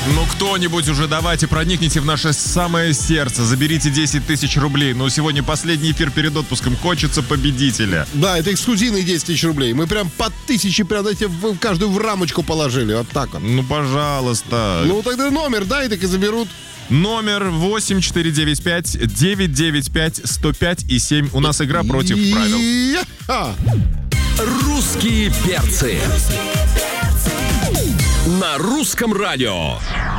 Ну, кто-нибудь уже давайте проникните в наше самое сердце. Заберите 10 тысяч рублей. Но сегодня последний эфир перед отпуском. Хочется победителя. Да, это эксклюзивные 10 тысяч рублей. Мы прям по 1000 прям в каждую в рамочку положили. Вот так вот. Ну, пожалуйста. Ну, тогда номер, да, и так и заберут. Номер 8495-995-105 и 7. У нас игра против правил. Русские перцы. На русском радио.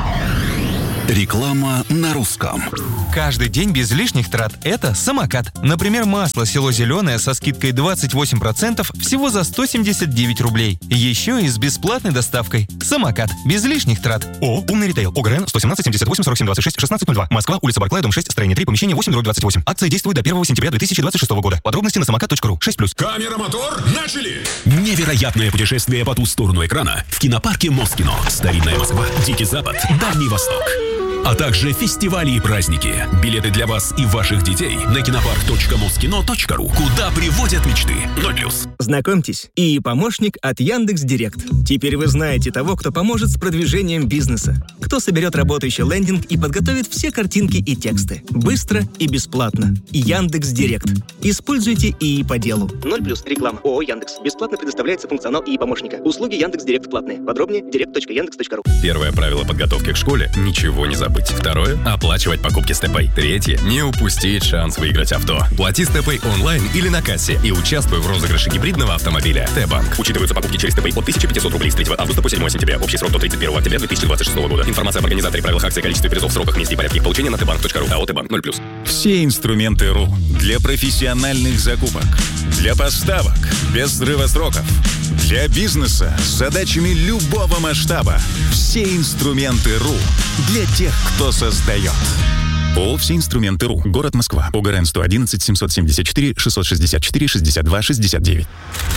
Реклама на русском. Каждый день без лишних трат – это самокат. Например, масло село зеленое со скидкой 28% всего за 179 рублей. Еще и с бесплатной доставкой. Самокат. Без лишних трат. ООО «Умный ритейл». ОГРН 117 78 47 26 1602. Москва, улица Барклая, дом 6, строение 3, помещение 8/28. Акция действует до 1 сентября 2026 года. Подробности на самокат.ру. 6+. Камера, мотор, начали! Невероятное путешествие по ту сторону экрана в кинопарке Москино. Старинная Москва, Дикий Запад, Дальний Восток. А также фестивали и праздники. Билеты для вас и ваших детей на кинопарк.москино.ру. Куда приводят мечты. 0+. Знакомьтесь, ИИ помощник от Яндекс.Директ. Теперь вы знаете того, кто поможет с продвижением бизнеса. Кто соберет работающий лендинг и подготовит все картинки и тексты. Быстро и бесплатно. Яндекс.Директ. Используйте ИИ по делу. 0+. Реклама. ООО Яндекс. Бесплатно предоставляется функционал ИИ помощника. Услуги Яндекс.Директ платные. Подробнее direct.yandex.ru. Первое правило подготовки к школе – ничего не забыть. Второе – оплачивать покупки с ТП. Третье – не упустить шанс выиграть авто. Плати с ТП онлайн или на кассе и участвуй в розыгрыше гибридного автомобиля. Т-банк. Учитываются покупки через ТП от 1500 рублей с 3 августа по 7 сентября. Общий срок до 31 октября 2026 года. Информация об организаторе, правилах акции, количестве призов, сроках, месте и порядке их получения на tbank.ru. АО «Т-банк» 0+. Все инструменты РУ для профессиональных закупок, для поставок без срыва сроков, для бизнеса с задачами любого масштаба. Все инструменты РУ для тех, кто создает. ООО «Все инструменты РУ». Город Москва. ОГРН 111 774 664 62 69.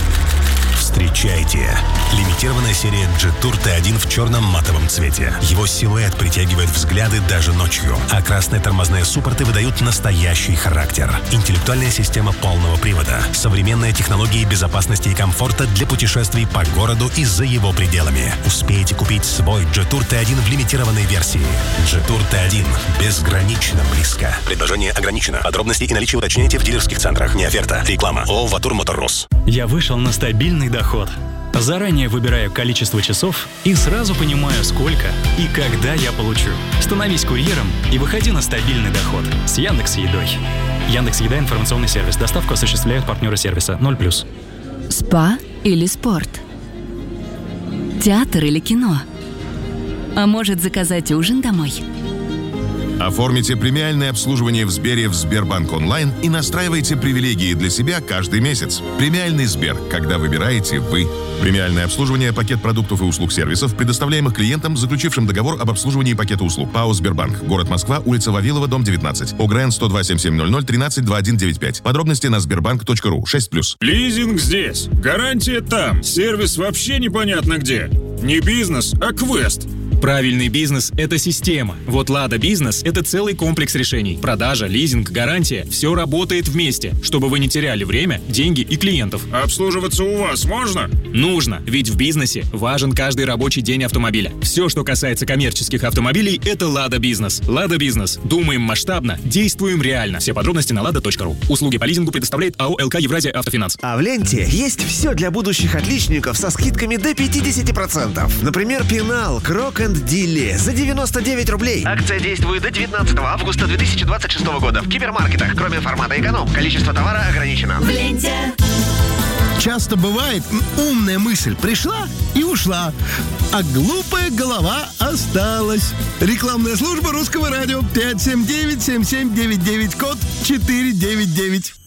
Встречайте! Лимитированная серия Jetour T1 в черном матовом цвете. Его силуэт притягивает взгляды даже ночью, а красные тормозные суппорты выдают настоящий характер. Интеллектуальная система полного привода, современные технологии безопасности и комфорта для путешествий по городу и за его пределами. Успейте купить свой Jetour T1 в лимитированной версии. Jetour T1 безгранично близко. Предложение ограничено. Подробности и наличие уточняйте в дилерских центрах. Не оферта. Реклама. ООО «Ватур Моторрос». Я вышел на стабильный доход. Заранее выбираю количество часов и сразу понимаю, сколько и когда я получу. Становись курьером и выходи на стабильный доход с Яндекс.Едой. Яндекс.Еда — информационный сервис. Доставку осуществляют партнеры сервиса. 0+. Спа или спорт? Театр или кино? А может, заказать ужин домой? Оформите премиальное обслуживание в Сбере в Сбербанк онлайн и настраивайте привилегии для себя каждый месяц. Премиальный Сбер, когда выбираете вы. Премиальное обслуживание, пакет продуктов и услуг сервисов, предоставляемых клиентам, заключившим договор об обслуживании пакета услуг. ПАО «Сбербанк». Город Москва, улица Вавилова, дом 19. ОГРН 102 7700 13 2195. Подробности на sberbank.ru. 6+. Лизинг здесь. Гарантия там. Сервис вообще непонятно где. Не бизнес, а квест. Правильный бизнес – это система. Вот «Лада Бизнес» – это целый комплекс решений. Продажа, лизинг, гарантия – все работает вместе, чтобы вы не теряли время, деньги и клиентов. Обслуживаться у вас можно? Нужно, ведь в бизнесе важен каждый рабочий день автомобиля. Все, что касается коммерческих автомобилей – это «Лада Бизнес». «Лада Бизнес». Думаем масштабно, действуем реально. Все подробности на lada.ru. Услуги по лизингу предоставляет АО «ЛК Евразия Автофинанс». А в ленте есть все для будущих отличников со скидками до 50%. Например, пенал Крок Дилли за 99 рублей. Акция действует до 19 августа 2026 года. В гипермаркетах, кроме формата эконом, количество товара ограничено. В ленте. Часто бывает, умная мысль пришла и ушла, а глупая голова осталась. Рекламная служба Русского радио 579-7799, код 499.